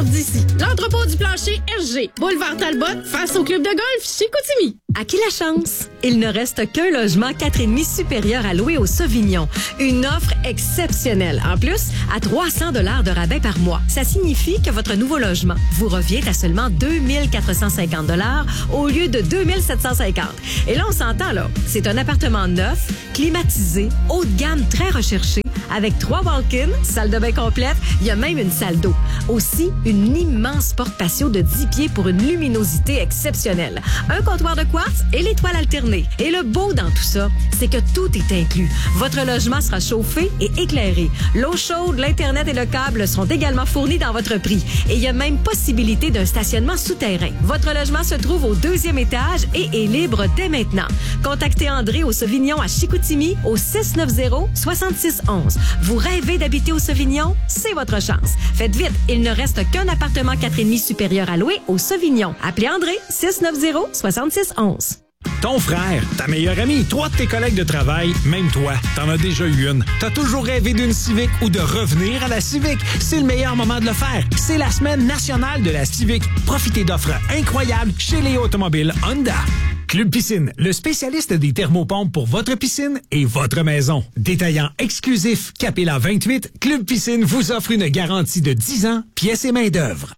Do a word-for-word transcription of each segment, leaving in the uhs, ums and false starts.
part d'ici. L'entrepôt du plancher R G, boulevard Talbot, face au club de golf Chicoutimi. À qui la chance? Il ne reste qu'un logement quatre virgule cinq supérieur à louer au Sauvignon. Une offre exceptionnelle. En plus, à trois cents dollars de rabais par mois. Ça signifie que votre nouveau logement vous revient à seulement deux mille quatre cent cinquante dollars au lieu de deux mille sept cent cinquante. Et là, on s'entend, là. C'est un appartement neuf, climatisé, haut de gamme très recherché, avec trois walk-ins, salle de bain complète, il y a même une salle d'eau. Aussi, une immense porte patio de dix pieds pour une luminosité exceptionnelle. Un comptoir de quartz et l'étoile alternée. Et le beau dans tout ça, c'est que tout est inclus. Votre logement sera chauffé et éclairé. L'eau chaude, l'Internet et le câble seront également fournis dans votre prix. Et il y a même possibilité d'un stationnement souterrain. Votre logement se trouve au deuxième étage et est libre dès maintenant. Contactez André au Sauvignon à Chicoutimi au six neuf zéro, six six un un. Vous rêvez d'habiter au Sauvignon? C'est votre chance. Faites vite, il ne reste qu'un appartement quatre virgule cinq supérieur à louer au Sauvignon. Appelez André, six neuf zéro, six six un un. Ton frère, ta meilleure amie, trois de tes collègues de travail, même toi, t'en as déjà eu une. T'as toujours rêvé d'une Civic ou de revenir à la Civic? C'est le meilleur moment de le faire. C'est la semaine nationale de la Civic. Profitez d'offres incroyables chez les automobiles Honda. Club Piscine, le spécialiste des thermopompes pour votre piscine et votre maison. Détaillant exclusif Capella vingt-huit, Club Piscine vous offre une garantie de dix ans, pièces et main-d'œuvre.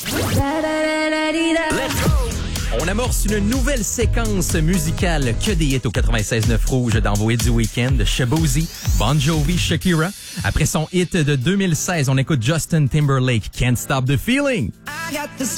On amorce une nouvelle séquence musicale que des hits au quatre-vingt-seize neuf Rouge dans vos hits du week-end. Shabozy, Bon Jovi, Shakira. Après son hit de deux mille seize, on écoute Justin Timberlake, Can't Stop the Feeling.